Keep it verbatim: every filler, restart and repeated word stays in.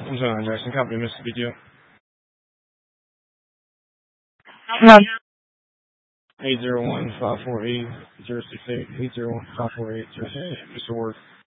What's going on, Jackson? Copy, Mississippi Joe. No. eight zero one, five four eight, zero six eight, eight zero one, five four eight, zero six eight. Mister Ward.